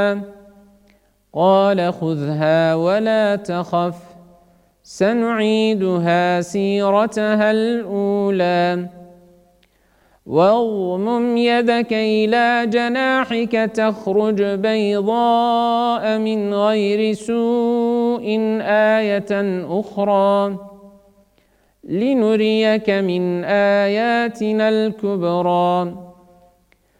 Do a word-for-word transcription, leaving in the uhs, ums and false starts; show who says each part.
Speaker 1: قال خذها ولا تخف سنعيدها سيرتها الأولى واضمم يدك إلى جناحك تخرج بيضاء من غير سوء آية أخرى لنريك من آياتنا الكبرى